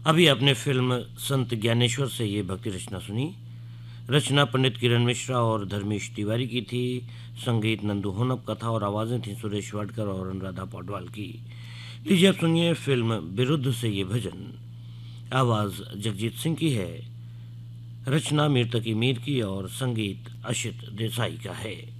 अभी आपने फिल्म संत ज्ञानेश्वर से ये भक्ति रचना सुनी। रचना पंडित किरण मिश्रा और धर्मेश तिवारी की थी। संगीत नंदू होनप का था और आवाज़ें थीं सुरेश वाडकर और अनुराधा पौडवाल की। लीजिए आप सुनिए फिल्म विरुद्ध से ये भजन। आवाज़ जगजीत सिंह की है, रचना मीर तकी मीर की और संगीत अशित देसाई का है।